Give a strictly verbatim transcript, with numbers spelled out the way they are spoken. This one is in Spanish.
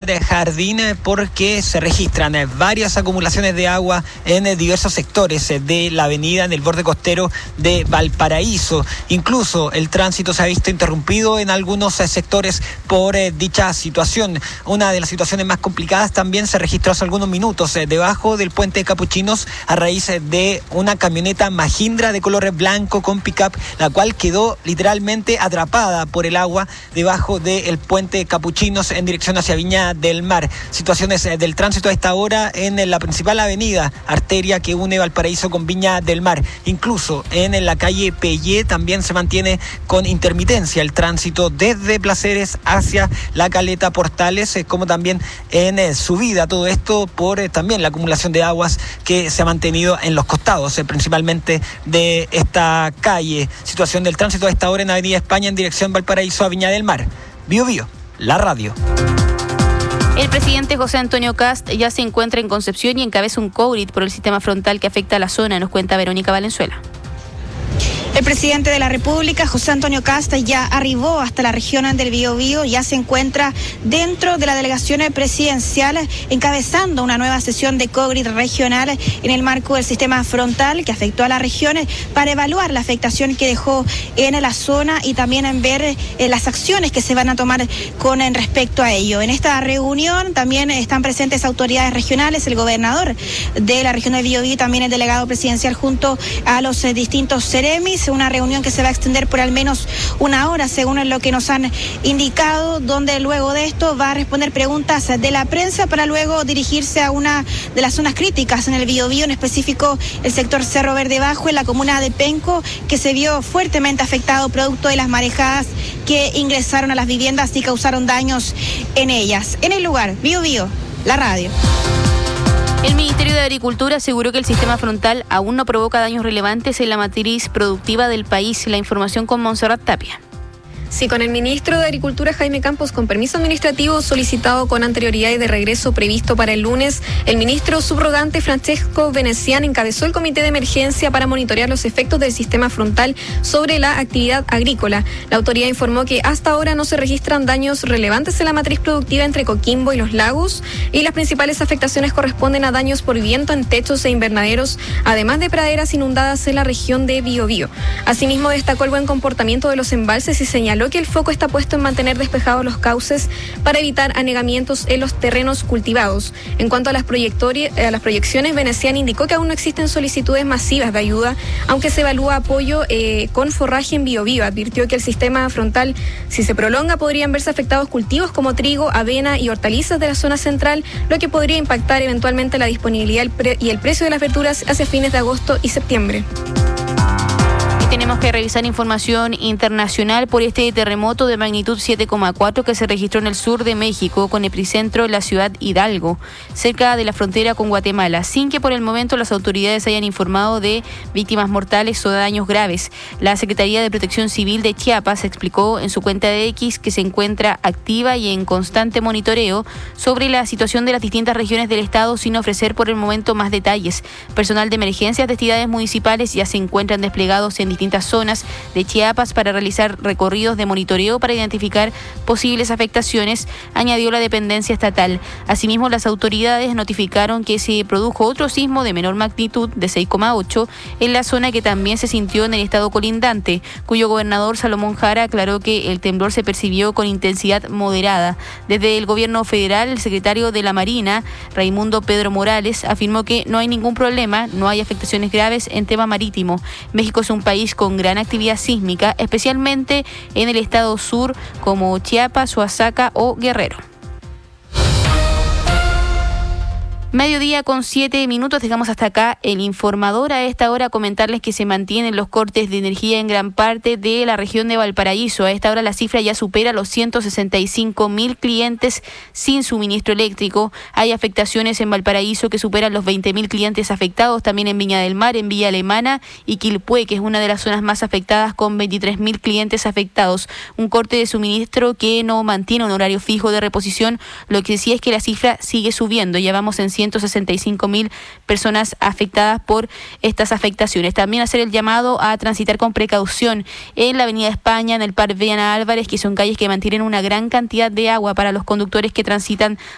de Jardín porque se registran varias acumulaciones de agua en diversos sectores de la avenida en el borde costero de Valparaíso. Incluso el tránsito se ha visto interrumpido en algunos sectores por dicha situación. Una de las situaciones más complicadas también se registró hace algunos minutos debajo del puente de Capuchinos a raíz de una camioneta Mahindra de color blanco con pick-up, la cual quedó literalmente atrapada por el agua debajo del puente de Capuchinos en dirección hacia Viña del Mar. Situaciones del tránsito a esta hora en la principal avenida, arteria que une Valparaíso con Viña del Mar. Incluso en la calle Pellé también se mantiene con intermitencia el tránsito desde Placeres hacia la Caleta Portales, como también en subida. Todo esto por también la acumulación de aguas que se ha mantenido en los costados, principalmente de esta calle. Situación del tránsito a esta hora en Avenida España en dirección Valparaíso a Viña del Mar. Bio Bio, la radio. El presidente José Antonio Kast ya se encuentra en Concepción y encabeza un COVID por el sistema frontal que afecta a la zona, nos cuenta Verónica Valenzuela. El presidente de la República, José Antonio Kast, ya arribó hasta la región del Biobío, ya se encuentra dentro de la delegación presidencial encabezando una nueva sesión de COVID regional en el marco del sistema frontal que afectó a las regiones para evaluar la afectación que dejó en la zona y también en ver eh, las acciones que se van a tomar con en respecto a ello. En esta reunión también están presentes autoridades regionales, el gobernador de la región del Biobío y también el delegado presidencial junto a los eh, distintos seremis. Una reunión que se va a extender por al menos una hora, según lo que nos han indicado, donde luego de esto va a responder preguntas de la prensa para luego dirigirse a una de las zonas críticas en el Biobío, en específico el sector Cerro Verde Bajo, en la comuna de Penco, que se vio fuertemente afectado producto de las marejadas que ingresaron a las viviendas y causaron daños en ellas. En el lugar, Biobío, la radio. El Ministerio de Agricultura aseguró que el sistema frontal aún no provoca daños relevantes en la matriz productiva del país. La información con Montserrat Tapia. Sí, con el ministro de Agricultura, Jaime Campos, con permiso administrativo solicitado con anterioridad y de regreso previsto para el lunes, el ministro subrogante Francesco Venecián encabezó el comité de emergencia para monitorear los efectos del sistema frontal sobre la actividad agrícola. La autoridad informó que hasta ahora no se registran daños relevantes en la matriz productiva entre Coquimbo y Los Lagos y las principales afectaciones corresponden a daños por viento en techos e invernaderos, además de praderas inundadas en la región de Biobío. Asimismo, destacó el buen comportamiento de los embalses y señaló que el foco está puesto en mantener despejados los cauces para evitar anegamientos en los terrenos cultivados. En cuanto a las, a las proyecciones, Venecián indicó que aún no existen solicitudes masivas de ayuda, aunque se evalúa apoyo eh, con forraje en Biobío. Advirtió que el sistema frontal, si se prolonga, podrían verse afectados cultivos como trigo, avena y hortalizas de la zona central, lo que podría impactar eventualmente la disponibilidad y el precio de las verduras hacia fines de agosto y septiembre. Tenemos que revisar información internacional por este terremoto de magnitud siete coma cuatro que se registró en el sur de México, con epicentro en la ciudad Hidalgo, cerca de la frontera con Guatemala, sin que por el momento las autoridades hayan informado de víctimas mortales o daños graves. La Secretaría de Protección Civil de Chiapas explicó en su cuenta de X que se encuentra activa y en constante monitoreo sobre la situación de las distintas regiones del estado, sin ofrecer por el momento más detalles. Personal de emergencias de entidades municipales ya se encuentran desplegados en distintas zonas de Chiapas para realizar recorridos de monitoreo para identificar posibles afectaciones, añadió la dependencia estatal. Asimismo, las autoridades notificaron que se produjo otro sismo de menor magnitud de seis coma ocho en la zona que también se sintió en el estado colindante, cuyo gobernador Salomón Jara aclaró que el temblor se percibió con intensidad moderada. Desde el gobierno federal, el secretario de la Marina, Raimundo Pedro Morales, afirmó que no hay ningún problema, no hay afectaciones graves en tema marítimo. México es un país con gran actividad sísmica, especialmente en el estado sur como Chiapas, Oaxaca o Guerrero. Mediodía con siete minutos, dejamos hasta acá el informador. A esta hora comentarles que se mantienen los cortes de energía en gran parte de la región de Valparaíso. A esta hora la cifra ya supera los ciento sesenta y cinco mil clientes sin suministro eléctrico. Hay afectaciones en Valparaíso que superan los veinte mil clientes afectados, también en Viña del Mar, en Villa Alemana y Quilpué, que es una de las zonas más afectadas, con veintitrés mil clientes afectados. Un corte de suministro que no mantiene un horario fijo de reposición, lo que sí es que la cifra sigue subiendo. Ya vamos en ciento sesenta y cinco mil personas afectadas por estas afectaciones. También hacer el llamado a transitar con precaución en la Avenida España, en el Parque Viana Álvarez, que son calles que mantienen una gran cantidad de agua para los conductores que transitan